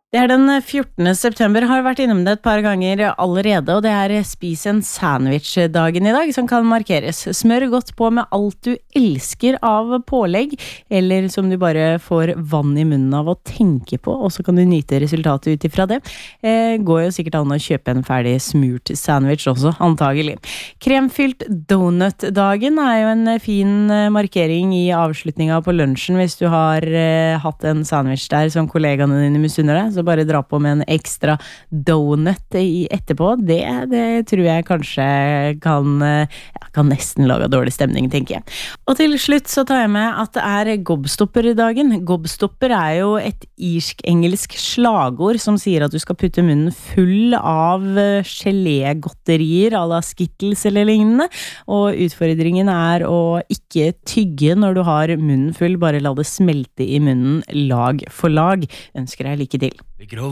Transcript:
Det den 14. september, har vært innom det et par ganger allerede, og det spis en sandwich-dagen i dag, som kan markeres. Smør godt på med alt du elsker av pålegg, eller som du bare får vann i munnen av å tenke på, og så kan du nyte resultatet ut ifra det. Går jo sikkert an å kjøpe en ferdig smurt sandwich også, antagelig. Kremfylt donut-dagen jo en fin markering i avslutningen på lunsjen, hvis du har hatt en sandwich der som kollegaene dine misunner deg, så bare dra på med en ekstra donut etterpå. Det tror jeg kanskje kan nesten lage dårlig stemning, tenker jeg. Og til slutt så tar jeg med at det gobstopper i dagen. Gobstopper jo et irsk-engelsk slagord som sier at du skal putte munnen full av gelégodterier à la Skittles eller lignende. Og utfordringen å ikke tygge når du har munnen full, bare la det smelte i munnen lag for lag. Ønsker deg lykke til.